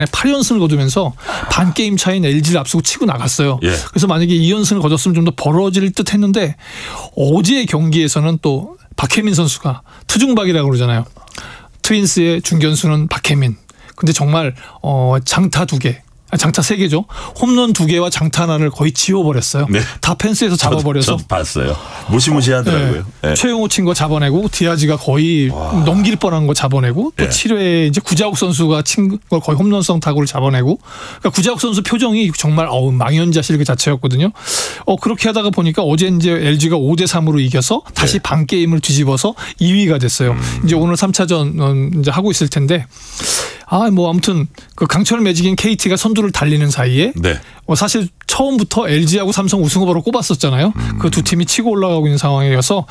8연승을 거두면서 반 게임 차인 LG를 앞서고 치고 나갔어요. 예. 그래서 만약에 2연승을 거뒀으면 좀 더 벌어질 듯 했는데 어제의 경기에서는 또 박혜민 선수가 투중박이라고 그러잖아요. 트윈스의 중견수는 박혜민. 근데 정말 장타 2개. 장타 3개죠. 홈런 2개와 장타 하나를 거의 지워버렸어요. 네. 다 펜스에서 잡아버려서. 저도 봤어요. 무시무시하더라고요. 네. 최용호 친 거 잡아내고 디아즈가 거의 넘길 뻔한 거 잡아내고 또 네. 7회에 이제 구자욱 선수가 친 걸 거의 홈런성 타구를 잡아내고 그러니까 구자욱 선수 표정이 정말 망연자실 그 자체였거든요. 그렇게 하다가 보니까 어제 이제 LG가 5대3으로 이겨서 다시 반 게임을 뒤집어서 2위가 됐어요. 이제 오늘 3차전 이제 하고 있을 텐데 아무튼 그 강철 매직인 KT가 선두를 달리는 사이에 네. 사실 처음부터 LG하고 삼성 우승 후보로 꼽았었잖아요. 그 두 팀이 치고 올라가고 있는 상황이어서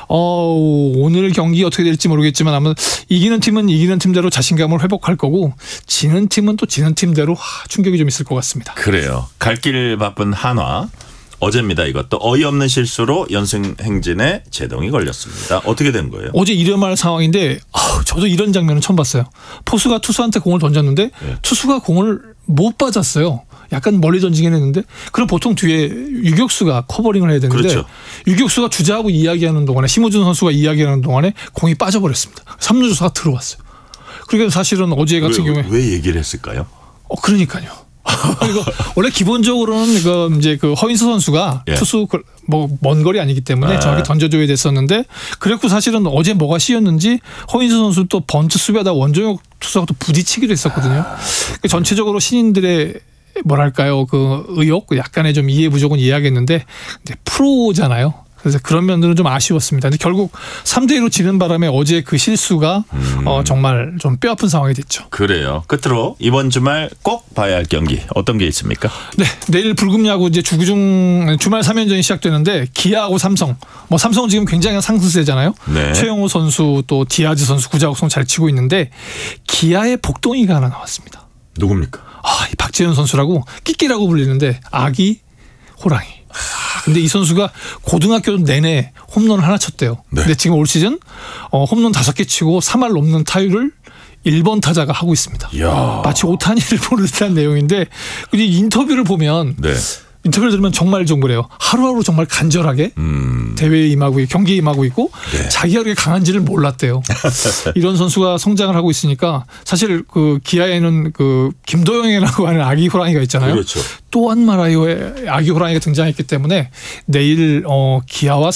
오늘 경기 어떻게 될지 모르겠지만 아마 이기는 팀은 이기는 팀대로 자신감을 회복할 거고 지는 팀은 또 지는 팀대로 충격이 좀 있을 것 같습니다. 그래요. 갈 길 바쁜 한화. 어제입니다. 이것도 어이없는 실수로 연승 행진에 제동이 걸렸습니다. 어떻게 된 거예요? 어제 일어날 상황인데 저도 이런 장면은 처음 봤어요. 포수가 투수한테 공을 던졌는데 투수가 공을 못 받았어요. 약간 멀리 던지긴 했는데 그럼 보통 뒤에 유격수가 커버링을 해야 되는데 그렇죠. 유격수가 주자하고 이야기하는 동안에 심우준 선수가 이야기하는 동안에 공이 빠져버렸습니다. 3루 주자가 들어왔어요. 그러니까 사실은 어제 같은 경우에 왜 얘기를 했을까요? 그러니까요. 이거 원래 기본적으로는 이제 그 허인수 선수가 투수 먼 거리 아니기 때문에 정확히 던져줘야 됐었는데 그랬고 사실은 어제 뭐가 씌였는지 허인수 선수 또 번트 수비하다 원종혁 투수하고 또 부딪히기도 했었거든요. 전체적으로 신인들의 뭐랄까요 그 의욕 약간의 좀 이해 부족은 이해하겠는데 이제 프로잖아요. 그래서 그런 면들은 좀 아쉬웠습니다. 근데 결국 3대1로 지는 바람에 어제 그 실수가 정말 좀 뼈아픈 상황이 됐죠. 그래요. 끝으로 이번 주말 꼭 봐야 할 경기 어떤 게 있습니까? 네, 내일 불금야구 이제 주말 3연전이 시작되는데 기아하고 삼성. 삼성은 지금 굉장히 상승세잖아요. 네. 최영호 선수 또 디아즈 선수 구자욱 선수 잘 치고 있는데 기아의 복동이가 하나 나왔습니다. 누굽니까? 이 박재현 선수라고 끼끼라고 불리는데 아기 호랑이. 근데 이 선수가 고등학교 내내 홈런을 하나 쳤대요. 네. 근데 지금 올 시즌 홈런 5개 치고 3할 넘는 타율을 1번 타자가 하고 있습니다. 이야. 마치 오타니를 보는 듯한 내용인데 인터뷰를 보면 인터뷰를 들으면 정말 좀 그래요. 하루하루 정말 간절하게 대회에 임하고 경기에 임하고 있고 자기가 그렇게 강한지를 몰랐대요. 이런 선수가 성장을 하고 있으니까 사실 그 기아에는 그 김도영이라고 하는 아기 호랑이가 있잖아요. 그렇죠. 또 한 마라이어의 아기 호랑이가 등장했기 때문에 내일 기아와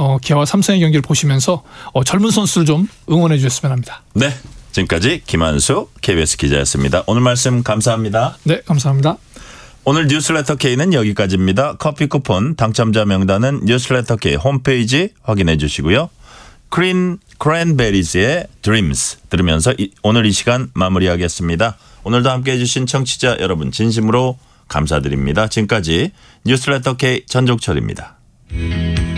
삼성의 경기를 보시면서 젊은 선수를 좀 응원해 주셨으면 합니다. 네. 지금까지 김한수 KBS 기자였습니다. 오늘 말씀 감사합니다. 네, 감사합니다. 오늘 뉴스레터 K는 여기까지입니다. 커피 쿠폰 당첨자 명단은 뉴스레터 K 홈페이지 확인해 주시고요. 크랜베리즈의 Dreams 들으면서 오늘 이 시간 마무리하겠습니다. 오늘도 함께해 주신 청취자 여러분 진심으로 감사드립니다. 지금까지 뉴스레터 K 전종철입니다.